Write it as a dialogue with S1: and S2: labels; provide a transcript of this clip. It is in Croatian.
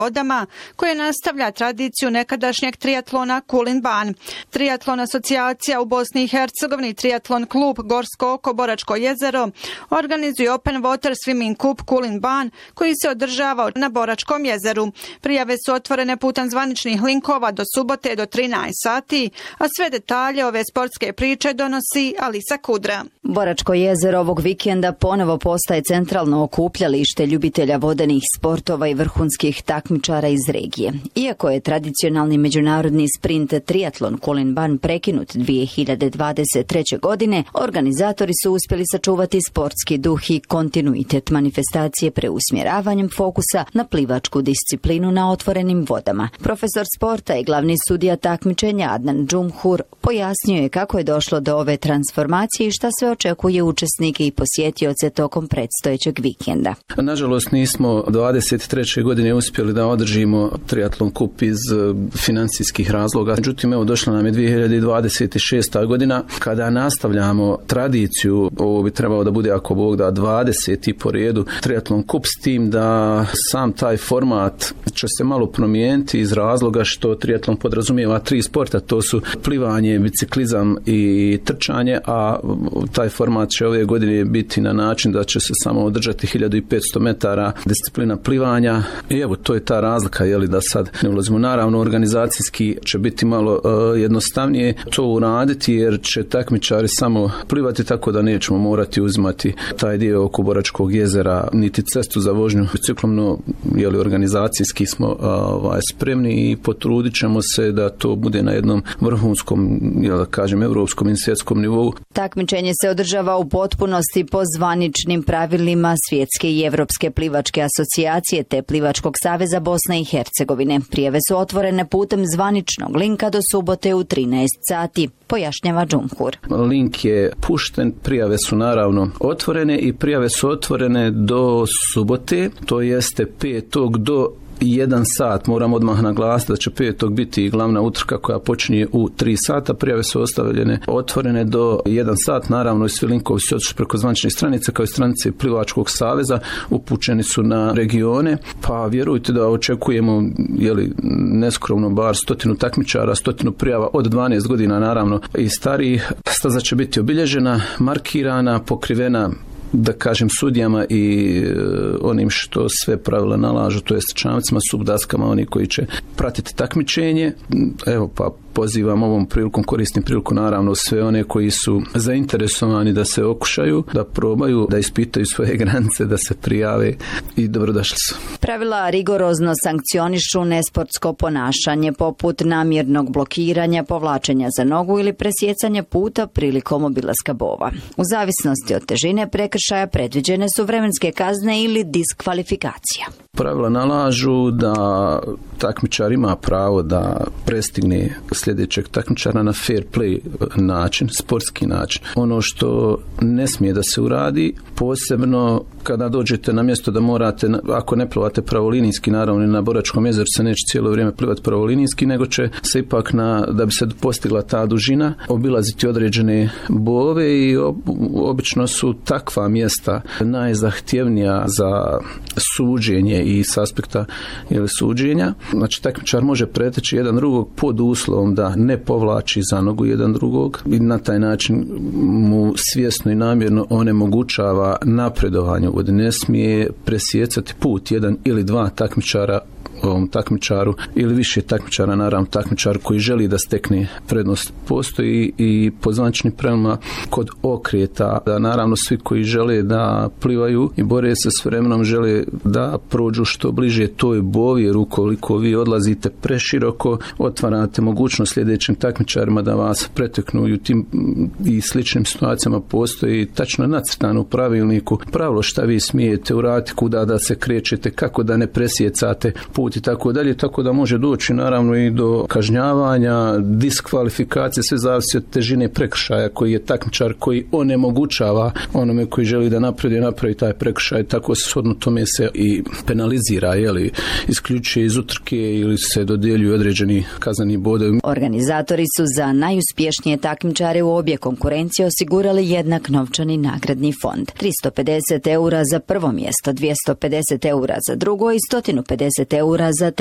S1: vodama, koje nastavlja tradiciju nekadašnjeg trijatlona Kulin Ban. Trijatlon asocijacija u Bosni i Hercegovini, Trijatlon klub Gorsko oko Boračko jezero organizuje Open Water Swimming Cup Kulin Ban koji se održava na Boračkom jezeru. Prijave su otvorene putem zvaničnih linkova do subote do 13 sati, a sve detalje ove sportske priče donosi Alisa Kudra.
S2: Boračko jezero ovog vikenda ponovo postaje centralno okupljalište ljubitelja vodenih sportova i vrhunskih takmičara iz regije. Iako je tradicionalni međunarodni sprint trijatlon Kulin Ban prekinut 2023. godine, organizatori su uspjeli sačuvati sportski duh i kontinuitet manifestacije preusmjeravanjem fokusa na plivačku disciplinu na otvorenim vodama. Profesor sporta i glavni sudija takmičenja Adnan Džumhur pojasnio je kako je došlo do ove transformacije i šta sve očekuje učesnike i posjetioce tokom predstojećeg vikenda.
S3: Nažalost nismo 23. godine uspjeli da održimo trijatlon kup iz financijskih razloga. Međutim, evo došla nam je 2026. godina kada nastavljamo tradiciju. Ovo bi trebalo da bude, ako Bog da, 20. po redu trijatlon kup, s tim da sam taj format će se malo promijeniti iz razloga što trijatlon podrazumijeva 3 sporta, to su plivanje, biciklizam i trčanje, a taj format će ove godine biti na način da će se samo održati 1500 metara disciplina plivanja. I evo, to je ta razlika, jeli, da sad ne ulazimo. Naravno, organizacijski će biti malo jednostavnije to uraditi, jer će takmičari samo plivati, tako da nećemo morati uzimati taj dio oko Boračkog jezera, niti cestu za vožnju biciklom, no jeli, organizacijski smo spremni i potrudit ćemo se da to bude na jednom vrhunskom, da kažem, evropskom i svjetskom nivou.
S2: Takmičenje se održava u potpunosti po zvaničnim pravilima Svjetske i Evropske plivačke asocijacije te Plivačkog saveza Bosne i Hercegovine. Prijave su otvorene putem zvaničnog linka do subote u 13 sati, pojašnjava Džumhur.
S3: Link je pušten, prijave su naravno otvorene i prijave su otvorene do subote, to jeste 5. do 1 sat. Moram odmah naglasiti da će 5. biti glavna utrka koja počinje u 3 sata. Prijave su ostavljene otvorene do 1 sat. Naravno, i svi linkovi su otišli preko zvaničnih stranica kao i stranice Plivačkog saveza. Upućeni su na regione. Pa vjerujte da očekujemo, jeli, neskromno bar 100 takmičara, 100 prijava od 12 godina, naravno i starijih. Staza će biti obilježena, markirana, pokrivena, da kažem, sudijama i onim što sve pravila nalažu, to jest čamcima, subdaskama, oni koji će pratiti takmičenje. Evo, pa pozivam ovom prilikom, koristim priliku naravno sve one koji su zainteresovani da se okušaju, da probaju, da ispitaju svoje granice, da se prijave i dobrodošli su.
S2: Pravila rigorozno sankcionišu nesportsko ponašanje poput namjernog blokiranja, povlačenja za nogu ili presjecanja puta prilikom obilaska bova. U zavisnosti od težine prekršaja predviđene su vremenske kazne ili diskvalifikacija.
S3: Pravila nalažu da takmičar ima pravo da prestigne sljedećeg takmičara na fair play način, sportski način. Ono što ne smije da se uradi, posebno kada dođete na mjesto da morate, ako ne plivate pravolinijski, naravno na Boračkom jezeru se neće cijelo vrijeme plivati pravolinijski, nego će se ipak, da bi se postigla ta dužina, obilaziti određene bove i obično su takva mjesta najzahtjevnija za suđenje i s aspekta suđenja. Znači, takmičar može preteći jedan drugog pod uslovom da ne povlači za nogu jedan drugog i na taj način mu svjesno i namjerno onemogućava napredovanje. Ne smije presjecati put jedan ili 2 takmičara ovom takmičaru ili više takmičara, naravno takmičar koji želi da stekne prednost. Postoji i po zvaničnim pravilima kod okreta, da naravno svi koji žele da plivaju i bore se s vremenom žele da prođu što bliže toj bovi, jer ukoliko vi odlazite preširoko, otvarate mogućnost sljedećim takmičarima da vas preteknu i u tim i sličnim situacijama postoji tačno nacrtano u pravilniku pravilo šta vi smijete uraditi, kuda da se krećete, kako da ne presjecate put i tako dalje, tako da može doći naravno i do kažnjavanja, diskvalifikacije, sve zavisi od težine prekršaja koji je takmičar koji onemogućava onome koji želi da napravi taj prekršaj, tako shodno tome se i penalizira, isključuje iz utrke ili se dodjeljuju određeni kazneni bodovi.
S2: Organizatori su za najuspješnije takmičare u obje konkurencije osigurali jednak novčani nagradni fond. 350 € za prvo mjesto, 250 € za drugo i 150 € izbora za